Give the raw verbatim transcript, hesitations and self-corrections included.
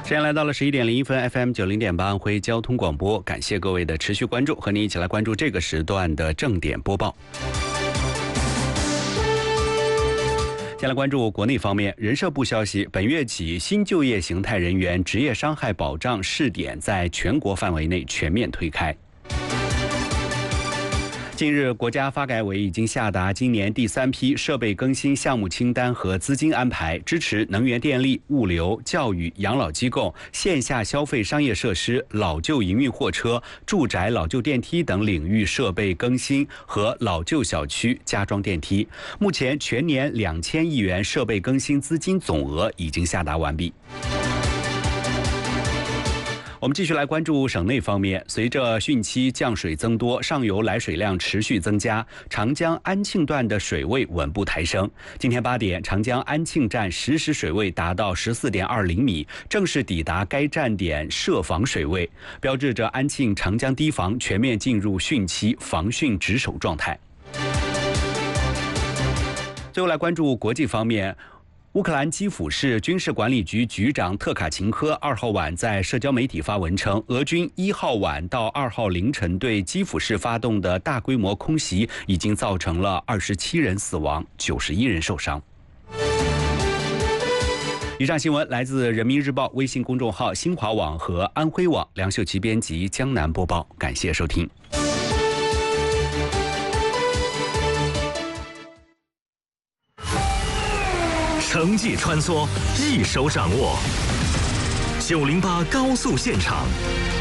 时间来到了十一点零一分 ，F M 九零点八安徽交通广播，感谢各位的持续关注，和您一起来关注这个时段的正点播报。先来关注国内方面，人社部消息，本月起，新就业形态人员职业伤害保障试点在全国范围内全面推开。近日，国家发改委已经下达今年第三批设备更新项目清单和资金安排，支持能源电力、物流、教育、养老机构、线下消费商业设施、老旧营运货车、住宅老旧电梯等领域设备更新和老旧小区加装电梯。目前，全年两千亿元设备更新资金总额已经下达完毕。我们继续来关注省内方面，随着汛期降水增多，上游来水量持续增加，长江安庆段的水位稳步抬升。今天八点，长江安庆站实时水位达到十四点二零米，正式抵达该站点设防水位，标志着安庆长江堤防全面进入汛期防汛值守状态。最后来关注国际方面。乌克兰基辅市军事管理局局长特卡琴科二号晚在社交媒体发文称，俄军一号晚到二号凌晨对基辅市发动的大规模空袭已经造成了二十七人死亡，九十一人受伤。以上新闻来自人民日报微信公众号、新华网和安徽网，梁秀琪编辑，江南播报，感谢收听。 城际穿梭，一手掌握。九零八高速现场，